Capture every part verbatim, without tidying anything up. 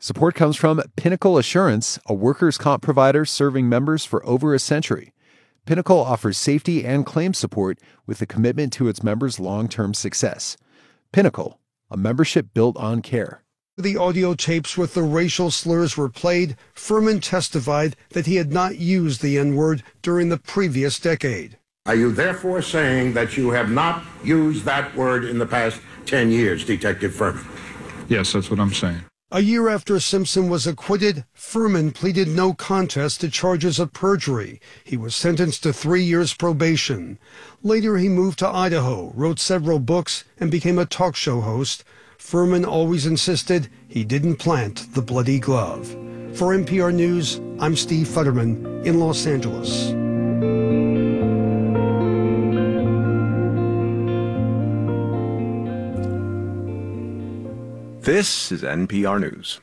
Support comes from Pinnacle Assurance, a workers' comp provider serving members for over a century. Pinnacle offers safety and claim support with a commitment to its members' long-term success. Pinnacle, a membership built on care. The audio tapes with the racial slurs were played. Furman testified that he had not used the N-word during the previous decade. Are you therefore saying that you have not used that word in the past ten years, Detective Furman? Yes, that's what I'm saying. A year after Simpson was acquitted, Furman pleaded no contest to charges of perjury. He was sentenced to three years probation. Later, he moved to Idaho, wrote several books, and became a talk show host. Furman always insisted he didn't plant the bloody glove. For N P R News, I'm Steve Futterman in Los Angeles. This is N P R News.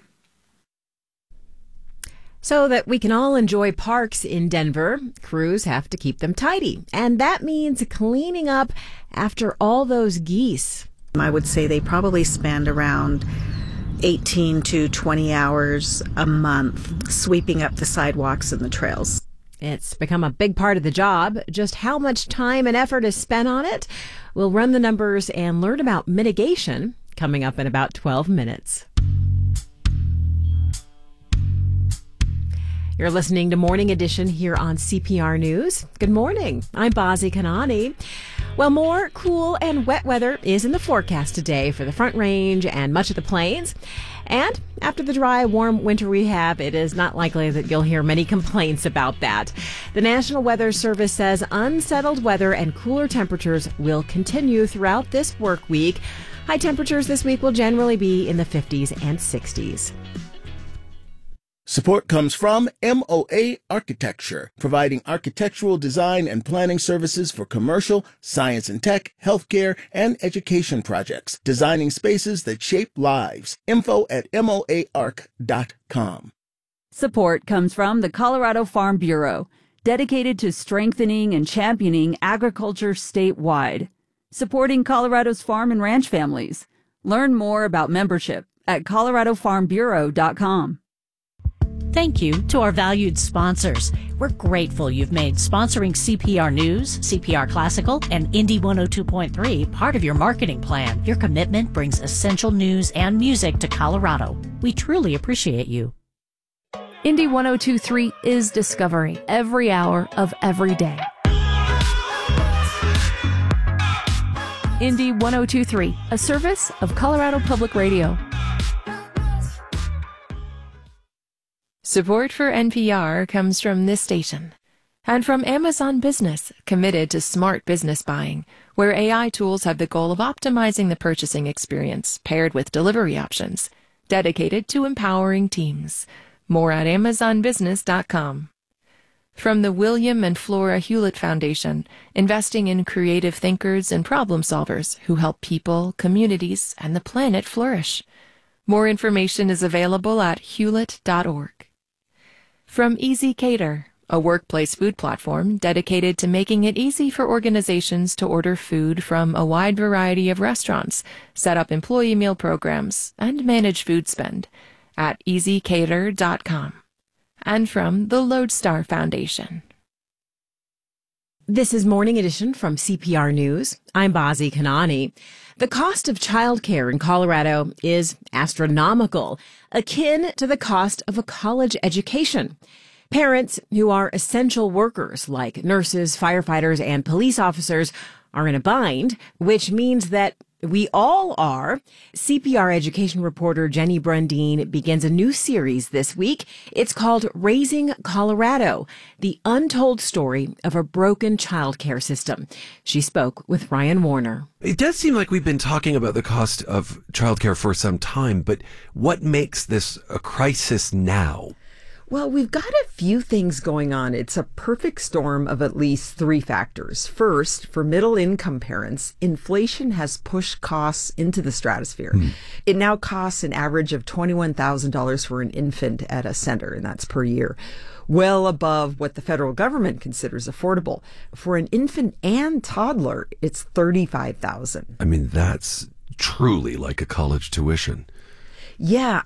So that we can all enjoy parks in Denver, crews have to keep them tidy. And that means cleaning up after all those geese. I would say they probably spend around eighteen to twenty hours a month sweeping up the sidewalks and the trails. It's become a big part of the job. Just how much time and effort is spent on it? We'll run the numbers and learn about mitigation coming up in about twelve minutes. You're listening to Morning Edition here on C P R News. Good morning. I'm Bazi Kanani. Well, more cool and wet weather is in the forecast today for the Front Range and much of the Plains. And after the dry, warm winter we have, it is not likely that you'll hear many complaints about that. The National Weather Service says unsettled weather and cooler temperatures will continue throughout this work week. High temperatures this week will generally be in the fifties and sixties. Support comes from M O A Architecture, providing architectural design and planning services for commercial, science and tech, healthcare, and education projects, designing spaces that shape lives. Info at M O A arc dot com. Support comes from the Colorado Farm Bureau, dedicated to strengthening and championing agriculture statewide, supporting Colorado's farm and ranch families. Learn more about membership at colorado farm bureau dot com. Thank you to our valued sponsors. We're grateful you've made sponsoring C P R News, C P R Classical, and Indy one oh two point three part of your marketing plan. Your commitment brings essential news and music to Colorado. We truly appreciate you. Indy one oh two point three is discovery every hour of every day. Indy one oh two point three, a service of Colorado Public Radio. Support for N P R comes from this station and from Amazon Business, committed to smart business buying, where A I tools have the goal of optimizing the purchasing experience paired with delivery options, dedicated to empowering teams. More at amazon business dot com. From the William and Flora Hewlett Foundation, investing in creative thinkers and problem solvers who help people, communities, and the planet flourish. More information is available at hewlett dot org. From Easy Cater, a workplace food platform dedicated to making it easy for organizations to order food from a wide variety of restaurants, set up employee meal programs, and manage food spend at easy cater dot com. And from the Lodestar Foundation. This is Morning Edition from C P R News. I'm Bazi Kanani. The cost of childcare in Colorado is astronomical, akin to the cost of a college education. Parents who are essential workers like nurses, firefighters, and police officers are in a bind, which means that we all are. C P R education reporter Jenny Brundin begins a new series this week. It's called Raising Colorado, the untold story of a broken childcare system. She spoke with Ryan Warner. It does seem like we've been talking about the cost of childcare for some time, but what makes this a crisis now? Well, we've got a few things going on. It's a perfect storm of at least three factors. First, for middle-income parents, inflation has pushed costs into the stratosphere. Mm. It now costs an average of twenty-one thousand dollars for an infant at a center, and that's per year, well above what the federal government considers affordable. For an infant and toddler, it's thirty-five thousand dollars. I mean, that's truly like a college tuition. Yeah,